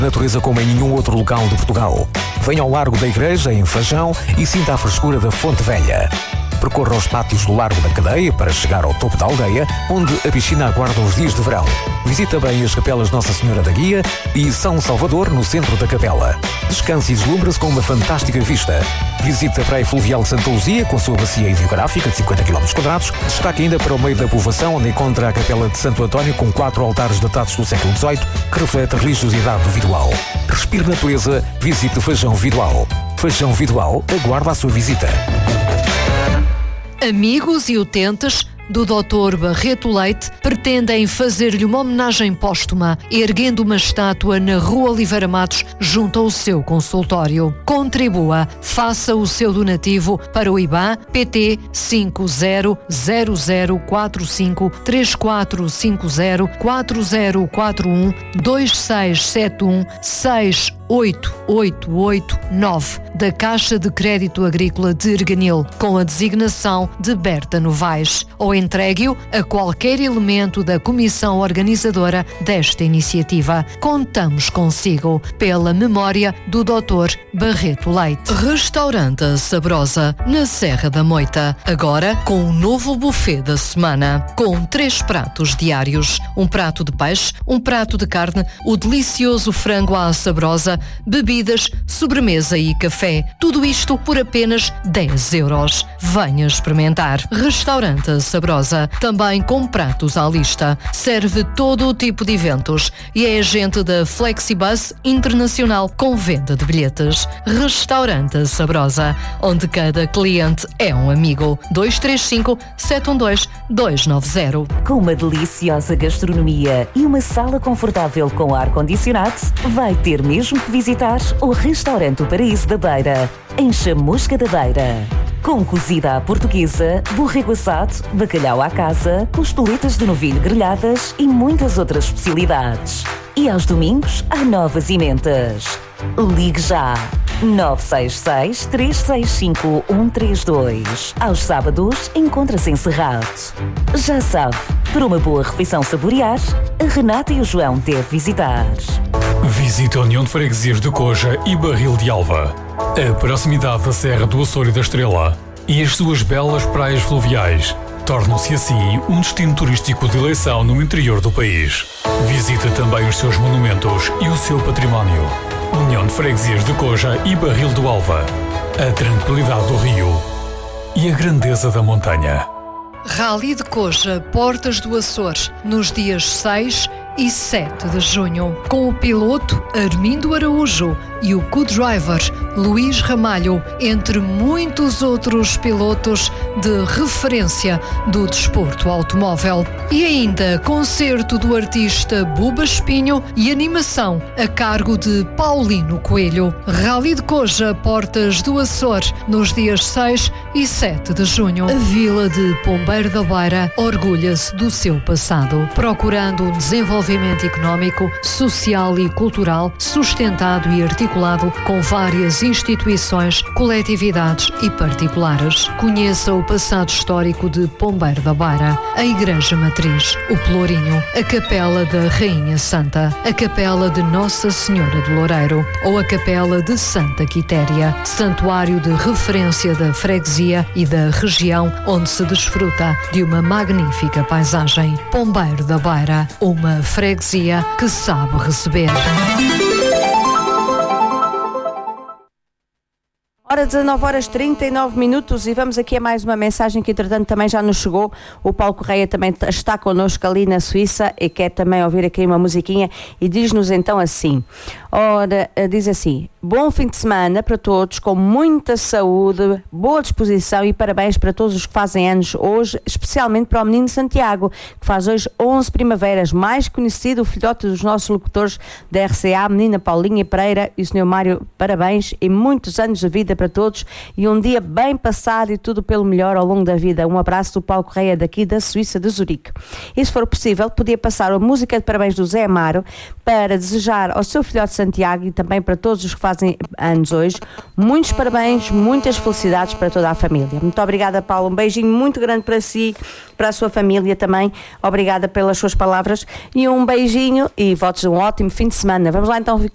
Natureza como em nenhum outro local de Portugal. Venha ao Largo da Igreja, em Fajão, e sinta a frescura da Fonte Velha. Percorra os pátios do Largo da Cadeia para chegar ao topo da aldeia, onde a piscina aguarda os dias de verão. Visite também as capelas Nossa Senhora da Guia e São Salvador, no centro da capela. Descanse e deslumbre-se com uma fantástica vista. Visite a Praia Fluvial de Santa Luzia, com a sua bacia hidrográfica de 50 km². Destaque ainda para o meio da povoação, onde encontra a capela de Santo António, com 4 altares datados do século XVIII, que reflete a religiosidade do Vidoal. Respire natureza, visite Fajão Vidoal. Fajão Vidoal aguarda a sua visita. Amigos e utentes do Dr. Barreto Leite pretendem fazer-lhe uma homenagem póstuma, erguendo uma estátua na Rua Oliveira Matos, junto ao seu consultório. Contribua, faça o seu donativo para o IBAN PT 50045034412671688889 da Caixa de Crédito Agrícola de Erganil, com a designação de Berta Novaes, ou entregue-o a qualquer elemento da comissão organizadora desta iniciativa. Contamos consigo, pela memória do Dr. Barreto Leite. Restaurante Sabrosa, na Serra da Moita, agora com um novo buffet da semana, com 3 pratos diários, um prato de peixe, um prato de carne, o delicioso frango à sabrosa, bebidas, sobremesa e café. Tudo isto por apenas 10 euros. Venha experimentar. Restaurante Sabrosa, também com pratos à lista. Serve todo o tipo de eventos e é agente da Flexibus Internacional, com venda de bilhetes. Restaurante Sabrosa, onde cada cliente é um amigo. 235-712-290. Com uma deliciosa gastronomia e uma sala confortável com ar-condicionado, vai ter mesmo que visitar o Restaurante O Paraíso da Beira, em Chamusca da Beira. Com cozida à portuguesa, borrego assado, bacalhau à casa, costeletas de novilho grelhadas e muitas outras especialidades. E aos domingos, há novas emendas. Ligue já! 966-365-132. Aos sábados, encontra-se encerrado. Já sabe, para uma boa refeição saborear, a Renata e o João devem visitar. Visite a União de Freguesias de Coja e Barril de Alva. A proximidade da Serra do Açor e da Estrela e as suas belas praias fluviais tornam-se assim um destino turístico de eleição no interior do país. Visite também os seus monumentos e o seu património. União de Freguesias de Coja e Barril do Alva. A tranquilidade do rio e a grandeza da montanha. Rally de Coja, Portas do Açor, nos dias 6 e 7 de junho, com o piloto Armindo Araújo e o co-driver Luís Ramalho, entre muitos outros pilotos de referência do desporto automóvel. E ainda concerto do artista Buba Espinho e animação a cargo de Paulino Coelho. Rally de Coja, Portas do Açor, nos dias 6 e 7 de junho. A vila de Pombeiro da Beira orgulha-se do seu passado, procurando um desenvolvimento económico, social e cultural sustentado e articulado com várias instituições, coletividades e particulares. Conheça o passado histórico de Pombeiro da Beira, a Igreja Matriz, o Pelourinho, a Capela da Rainha Santa, a Capela de Nossa Senhora do Loureiro ou a Capela de Santa Quitéria, santuário de referência da freguesia e da região, onde se desfruta de uma magnífica paisagem. Pombeiro da Beira, uma freguesia que sabe receber. Ora, 19h39 e vamos aqui a mais uma mensagem que entretanto também já nos chegou. O Paulo Correia também está connosco ali na Suíça e quer também ouvir aqui uma musiquinha e diz-nos então assim. Ora, diz assim: bom fim de semana para todos, com muita saúde, boa disposição e parabéns para todos os que fazem anos hoje, especialmente para o menino Santiago, que faz hoje 11 primaveras, mais conhecido, o filhote dos nossos locutores da RCA, a menina Paulinha Pereira e o senhor Mário, parabéns e muitos anos de vida para todos e um dia bem passado e tudo pelo melhor ao longo da vida. Um abraço do Paulo Correia daqui da Suíça de Zurique. E se for possível, podia passar a música de parabéns do Zé Amaro para desejar ao seu filhote Santiago e também para todos os que fazem anos hoje, muitos parabéns, muitas felicidades para toda a família. Muito obrigada, Paulo, um beijinho muito grande para si, para a sua família também, obrigada pelas suas palavras e um beijinho e votos de um ótimo fim de semana. Vamos lá então